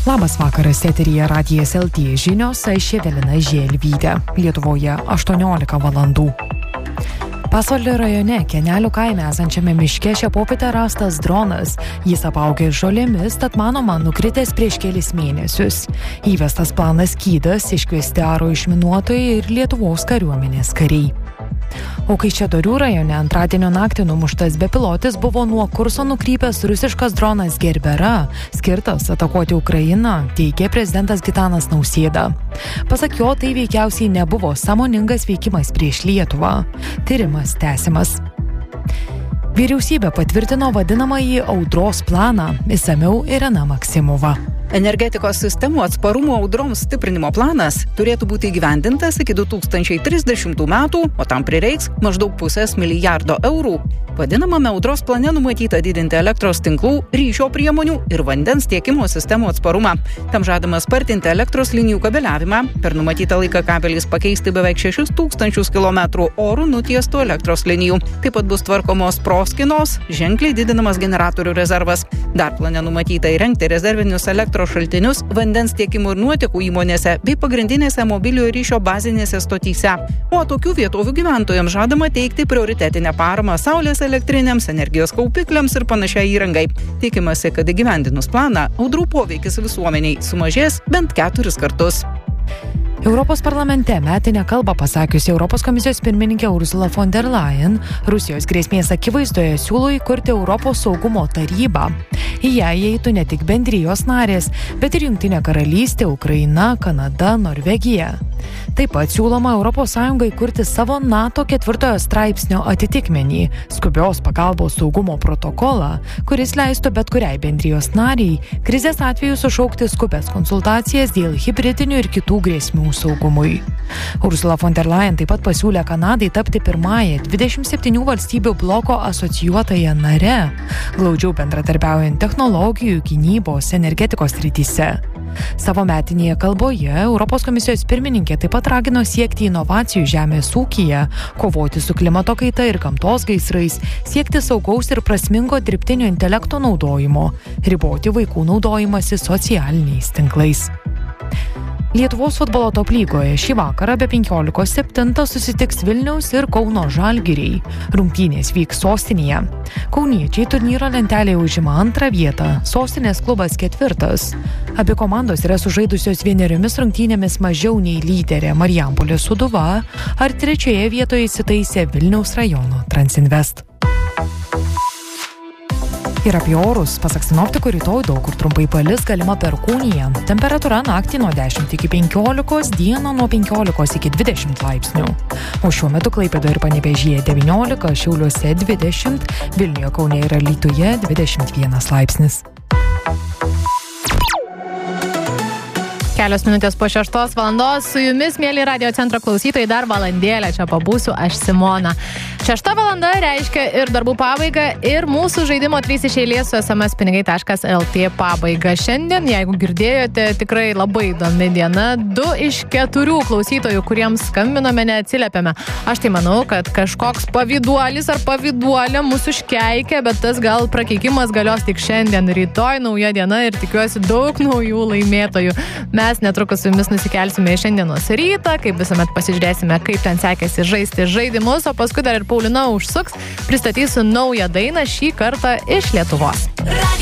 Labas vakaras, eteryje Radijas LT žinios, aš Evelina Želvytė. Lietuvoje 18 valandų. Pasvalio rajone Kenelių kaime esančiame miške šią popietę rastas dronas. Jis apaugęs žolėmis, tad manoma nukritęs prieš kelis mėnesius. Įvestas planas skydas, iškviesti aro išminuotojai ir Lietuvos kariuomenės kariai. O Kaišiadorių rajone antradienio naktį numuštas bepilotis buvo nuo kurso nukrypęs rusiškas dronas Gerbera, skirtas atakuoti Ukrainą, teigė prezidentas Gitanas Nausėda. Pasak jo, tai veikiausiai nebuvo sąmoningas veikimas prieš Lietuvą. Tyrimas tęsiamas. Vyriausybė patvirtino vadinamąjį audros planą. Išsamiau Irena Maksimova. Energetikos sistemų atsparumo audroms stiprinimo planas turėtų būti įgyvendintas iki 2030 metų, o tam prireiks maždaug $500 milijardo eurų. Vadinamame audros plane numatyta didinti elektros tinklų, ryšio priemonių ir vandens tiekimo sistemų atsparumą. Tam žadama spartinti elektros linijų kabeliavimą, per numatytą laiką kabeliais pakeisti beveik 6000 km orų nutiestų elektros linijų. Taip pat bus tvarkomos proskynos, ženkliai didinamas generatorių rezervas. Dar plane numatyta įrengti rezervinius elektros šaltinius vandens tiekimo ir nuotekų įmonėse bei pagrindinėse mobiliojo ryšio bazinėse stotyse. O tokių vietovių gyventojams žadama teikti prioritetinę paramą saulės elektrinėms, energijos kaupikliams ir panašiai įrangai. Tikimasi, kad įgyvendinus planą, audrų poveikis visuomeniai sumažės bent 4 kartus. Europos parlamente metinę kalbą pasakiusi Europos komisijos pirmininkė Ursula von der Leyen Rusijos grėsmės akivaizdoje siūlo įkurti Europos saugumo tarybą. Į ją įeitų ne tik bendrijos narės, bet ir Jungtinė karalystė, Ukraina, Kanada, Norvegija. Taip pat siūloma ES įkurti savo NATO 4 straipsnio atitikmenį – skubios pagalbos saugumo protokolą, kuris leistų bet kuriai bendrijos nariai krizės atveju sušaukti skubes konsultacijas dėl hibridinių ir kitų grėsmių saugumui. Ursula von der Leyen taip pat pasiūlė Kanadai tapti pirmąją 27 valstybių bloko asocijuotąją nare, glaudžiau bendradarbiaujant technologijų, gynybos, energetikos srityse. Savo metinėje kalboje Europos komisijos pirmininkė taip pat ragino siekti inovacijų žemės ūkyje, kovoti su klimato kaita ir gamtos gaisrais, siekti saugaus ir prasmingo dirbtinio intelekto naudojimo, riboti vaikų naudojimąsi socialiniais tinklais. Lietuvos futbolo top lygoje šį vakarą be 15:7 susitiks Vilniaus ir Kauno Žalgiriai. Rungtynės vyks sostinėje. Kauniečiai turnyro lentelėje užima 2 vietą, sostinės klubas 4. Abi komandos yra sužaidusios 1 rungtynėmis mažiau nei lyderė Marijampolės Sūduva, ar 3 vietoje įsitaisė Vilniaus rajono Transinvest. Ir apie orus, pasak sinoptikų, rytoj daug kur trumpai palis, galima perkūnija. Temperatūra naktį nuo 10 iki 15, dieną nuo 15 iki 20 laipsnių. O šiuo metu Klaipėdoje ir Panevėžyje 19, Šiauliuose 20, Vilniuje, Kaune ir Alytuje 21 laipsnis. Kelios minutės po 6 valandos su jumis, mėly Radio Centro klausytojai, dar valandėlę čia pabūsiu aš, Simona. 6 valanda reiškia ir darbų pabaigą, ir mūsų žaidimo 3 iš eilės su smspinigai.lt pabaigą. Šiandien, jeigu girdėjote, tikrai labai įdomi diena. 2 iš 4 klausytojų, kuriems skambinome, neatsiliepėme. Aš tai manau, kad kažkoks pavyduolis ar pavyduolė mūsų užkeikia, bet tas gal prakeikimas galios tik šiandien. Rytoj nauja diena ir tikiuosi daug naujų laimėtojų. Mes netrukus su jumis nusikelsime į šiandienos rytą, kaip visuomet pasižiūrėsime, kaip ten sekėsi žaisti žaidimus, o paskui dar ir Paulina užsuks, pristatysiu naują dainą, šį kartą iš Lietuvos.